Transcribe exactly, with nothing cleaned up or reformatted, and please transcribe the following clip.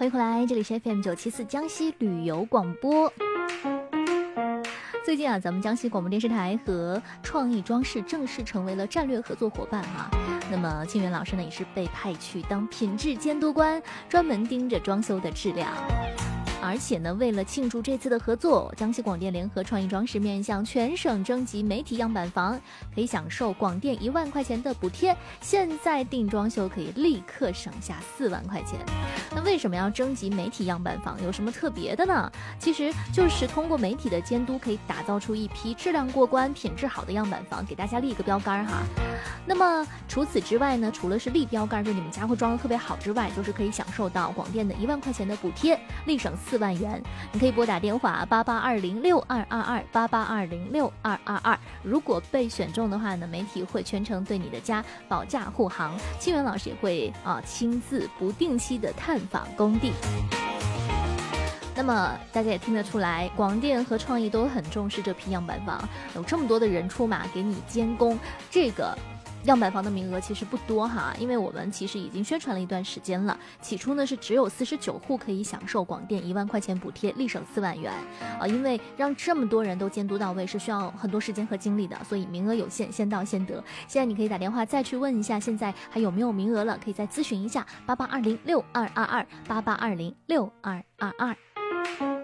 欢迎回来，这里是 F M 九七四江西旅游广播。最近啊，咱们江西广播电视台和创意装饰正式成为了战略合作伙伴啊。那么庆元老师呢，也是被派去当品质监督官，专门盯着装修的质量。而且呢，为了庆祝这次的合作，江西广电联合创意装饰面向全省征集媒体样板房，可以享受广电一万块钱的补贴。现在订装修可以立刻省下四万块钱。那为什么要征集媒体样板房？有什么特别的呢？其实就是通过媒体的监督，可以打造出一批质量过关、品质好的样板房，给大家立一个标杆哈。那么除此之外呢，除了是立标杆，就你们家会装得特别好之外，就是可以享受到广电的一万块钱的补贴，立省四万元。你可以拨打电话八八二零六二二二八八二零六二二二。如果被选中的话呢，媒体会全程对你的家保驾护航，庆元老师也会啊亲自不定期的探访工地。那么大家也听得出来，广电和创意都很重视这批样板房，有这么多的人出马给你监工，这个样板房的名额其实不多哈，因为我们其实已经宣传了一段时间了。起初呢是只有四十九户可以享受广电一万块钱补贴，立省四万元啊。因为让这么多人都监督到位是需要很多时间和精力的，所以名额有限，先到先得。现在你可以打电话再去问一下，现在还有没有名额了，可以再咨询一下八八二零六二二二八八二零六二二二。